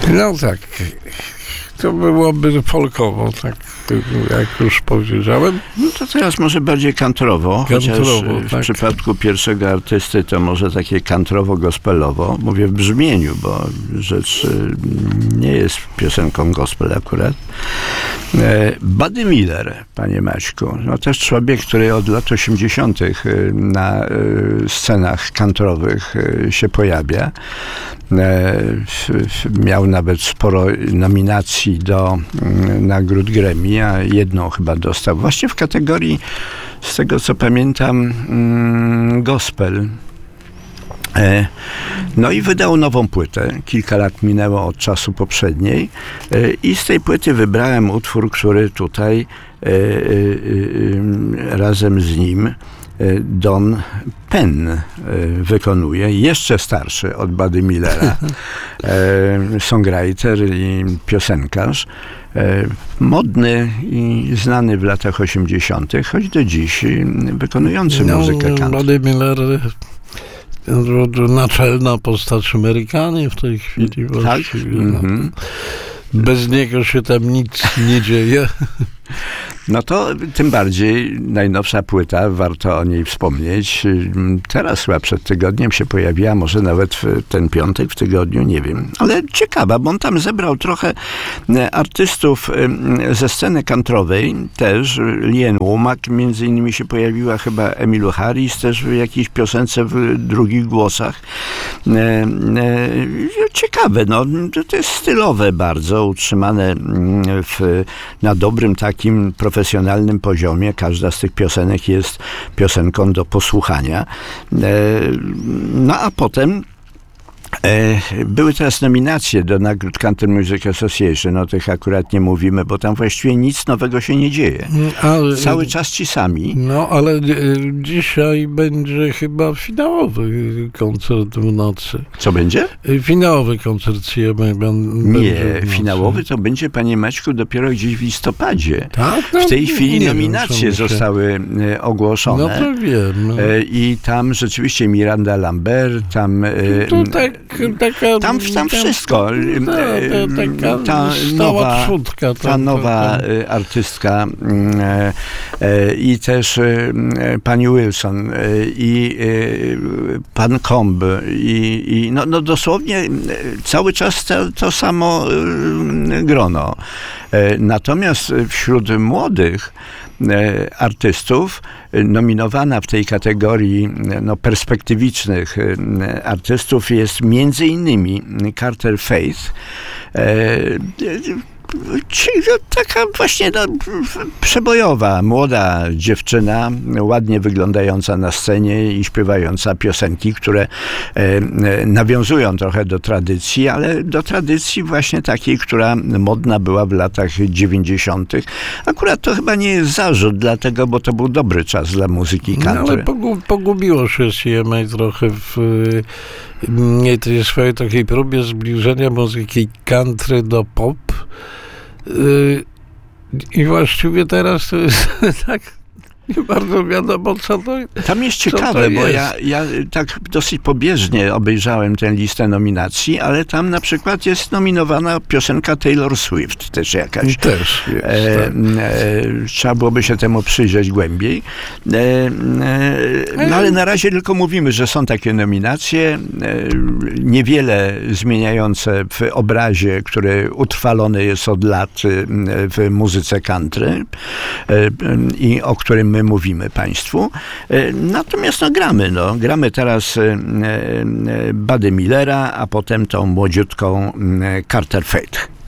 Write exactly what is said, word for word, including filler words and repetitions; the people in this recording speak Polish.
No tak, to byłoby folkowo, tak jak już powiedziałem. No to teraz może bardziej kantrowo, Kantrowo, chociaż w tak. przypadku pierwszego artysty to może takie kantrowo-gospelowo. Mówię w brzmieniu, bo rzecz nie jest piosenką gospel akurat. Buddy Miller, panie Maćku, no też człowiek, który od lat osiemdziesiątych na scenach kantrowych się pojawia. Miał nawet sporo nominacji do nagród Grammy, a jedną chyba dostał właśnie w kategorii, z tego co pamiętam, gospel. No i wydał nową płytę. Kilka lat minęło od czasu poprzedniej i z tej płyty wybrałem utwór, który tutaj razem z nim Don Penn wykonuje, jeszcze starszy od Buddy Millera, songwriter i piosenkarz, modny i znany w latach osiemdziesiątych, choć do dziś wykonujący no, muzykę country. Buddy Miller, naczelna postać Amerykanie w tej chwili właściwie. Tak? No. Mm-hmm. Bez niego się tam nic nie dzieje. No to tym bardziej najnowsza płyta, warto o niej wspomnieć. Teraz chyba przed tygodniem się pojawiła, może nawet w ten piątek w tygodniu, nie wiem. Ale ciekawa, bo on tam zebrał trochę artystów ze sceny kantrowej też. Lee Womack między innymi się pojawiła, chyba Emmylou Harris też w jakiejś piosence w drugich głosach. Ciekawe, no to jest stylowe bardzo, utrzymane w, na dobrym takim profesjonalnym poziomie. Każda z tych piosenek jest piosenką do posłuchania. No a potem były teraz nominacje do nagród Country Music Association. O tych akurat nie mówimy, bo tam właściwie nic nowego się nie dzieje. Ale, cały czas ci sami. No, ale e, dzisiaj będzie chyba finałowy koncert w nocy. Co będzie? Finałowy koncert C M A będzie Nie, w finałowy to będzie, panie Maćku, dopiero gdzieś w listopadzie. Tak? No, w tej chwili nie nominacje wiem, zostały ogłoszone. No to wiem. I tam rzeczywiście Miranda Lambert, tam... To tak, taka, tam, tam wszystko. Ta, ta, taka ta nowa, trzutka, ta nowa tam. artystka i też pani Wilson i pan Comb i, i no, no dosłownie cały czas to, to samo grono. Natomiast wśród młodych artystów nominowana w tej kategorii no, perspektywicznych artystów jest między innymi Carter Faith, taka właśnie no, przebojowa, młoda dziewczyna, ładnie wyglądająca na scenie i śpiewająca piosenki, które e, nawiązują trochę do tradycji, ale do tradycji właśnie takiej, która modna była w latach dziewięćdziesiątych. Akurat to chyba nie jest zarzut, dlatego, bo to był dobry czas dla muzyki country. No, ale pogub, pogubiło się C M A trochę w nie, tej swojej takiej próbie zbliżenia muzyki country do pop. I właściwie teraz to jest tak nie bardzo wiadomo, co to jest. Tam jest ciekawe, bo ja, ja tak dosyć pobieżnie obejrzałem tę listę nominacji, ale tam na przykład jest nominowana piosenka Taylor Swift też jakaś. Też jest, e, tak. e, trzeba byłoby się temu przyjrzeć głębiej. E, e, no ale na razie tylko mówimy, że są takie nominacje, e, niewiele zmieniające w obrazie, który utrwalony jest od lat w muzyce country e, i o którym my mówimy państwu. Natomiast no, gramy, no. Gramy teraz Buddy Millera, a potem tą młodziutką Carter Faith.